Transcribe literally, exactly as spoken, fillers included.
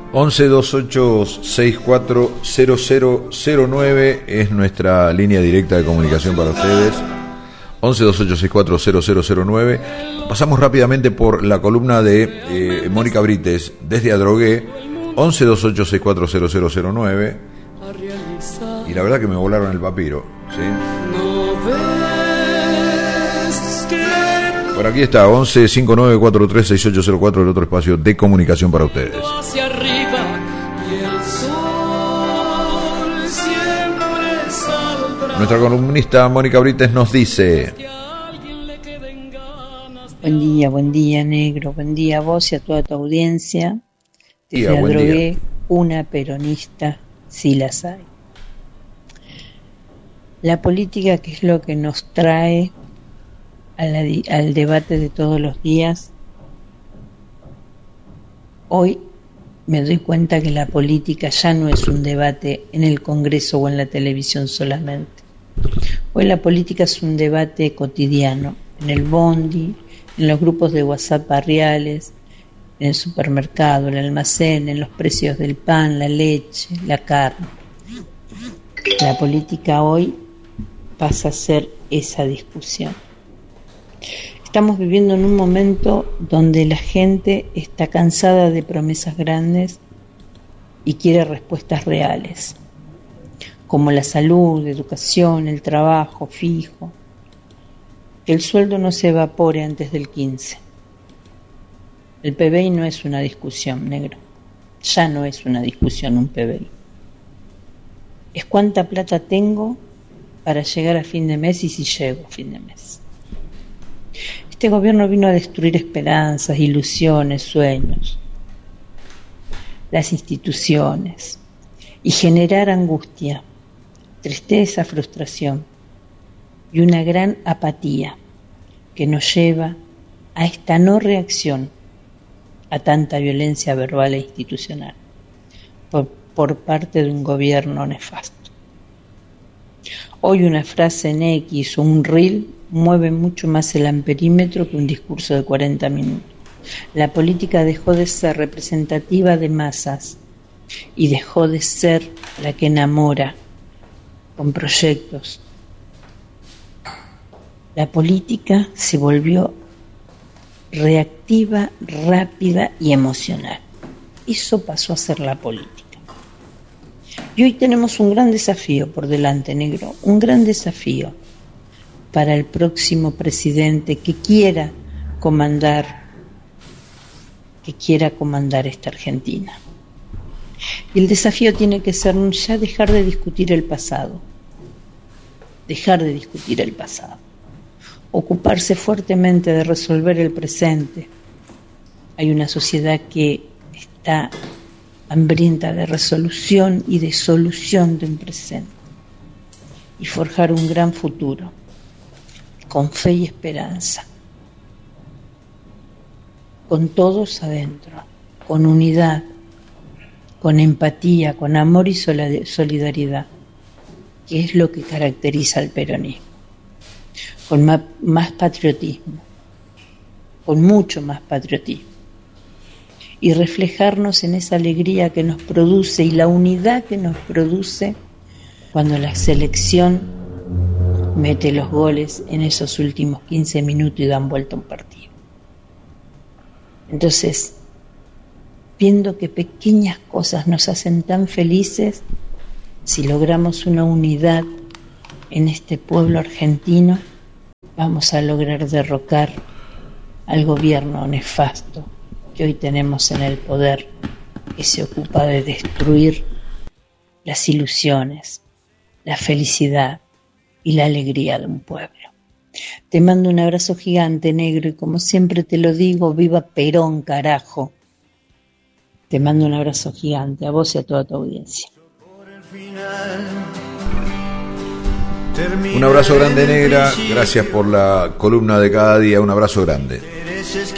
once veintiocho sesenta y cuatro cero cero cero nueve es nuestra línea directa de comunicación para ustedes. once veintiocho sesenta y cuatro cero cero cero nueve. Pasamos rápidamente por la columna de eh, Mónica Brites desde Adrogué. once veintiocho sesenta y cuatro cero cero cero nueve. Y la verdad que me volaron el papiro, ¿sí? Por aquí está, once cincuenta y nueve cuarenta y tres sesenta y ocho cero cuatro, el otro espacio de comunicación para ustedes. Nuestra columnista Mónica Brites nos dice: buen día, buen día, negro, buen día a vos y a toda tu audiencia. Desde Día, buen Adrogué, día. una peronista, si las hay. La política, que es lo que nos trae a la, al debate de todos los días, hoy me doy cuenta que la política ya no es un debate en el Congreso o en la televisión solamente. Hoy la política es un debate cotidiano, en el bondi, en los grupos de WhatsApp barriales, en el supermercado, en el almacén, en los precios del pan, la leche, la carne. La política hoy pasa a ser esa discusión. Estamos viviendo en un momento donde la gente está cansada de promesas grandes y quiere respuestas reales, como la salud, la educación, el trabajo fijo, que el sueldo no se evapore antes del quince. El P B I no es una discusión, negro. Ya no es una discusión un P B I. Es cuánta plata tengo para llegar a fin de mes y si llego a fin de mes. Este gobierno vino a destruir esperanzas, ilusiones, sueños, las instituciones, y generar angustia, tristeza, frustración y una gran apatía que nos lleva a esta no reacción a tanta violencia verbal e institucional por, por parte de un gobierno nefasto. Hoy una frase en X o un reel mueve mucho más el amperímetro que un discurso de cuarenta minutos. La política dejó de ser representativa de masas y dejó de ser la que enamora con proyectos. La política se volvió reactiva, rápida y emocional. Eso pasó a ser la política. Y hoy tenemos un gran desafío por delante, negro, un gran desafío para el próximo presidente que quiera comandar, que quiera comandar esta Argentina. Y el desafío tiene que ser ya dejar de discutir el pasado, dejar de discutir el pasado, ocuparse fuertemente de resolver el presente. Hay una sociedad que está hambrienta de resolución y de solución de un presente, y forjar un gran futuro con fe y esperanza, con todos adentro, con unidad, con empatía, con amor y solidaridad, que es lo que caracteriza al peronismo, con más, más patriotismo, con mucho más patriotismo, y reflejarnos en esa alegría que nos produce y la unidad que nos produce cuando la selección mete los goles en esos últimos quince minutos y dan vuelta un partido. Entonces, viendo que pequeñas cosas nos hacen tan felices, si logramos una unidad en este pueblo argentino, vamos a lograr derrocar al gobierno nefasto que hoy tenemos en el poder, que se ocupa de destruir las ilusiones, la felicidad y la alegría de un pueblo. Te mando un abrazo gigante, negro, y como siempre te lo digo, viva Perón, carajo. Te mando un abrazo gigante a vos y a toda tu audiencia. Un abrazo grande, negra. Gracias por la columna de cada día. Un abrazo grande.